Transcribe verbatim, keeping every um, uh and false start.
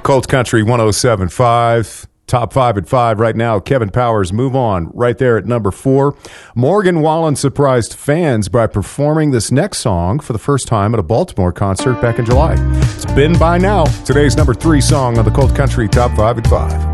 Colt Country one oh seven point five. Top five at five right now. Kevin Powers, Move On, right there at number four. Morgan Wallen surprised fans by performing this next song for the first time at a Baltimore concert back in July. It's Been By Now, today's number three song on the Colt Country Top five at five.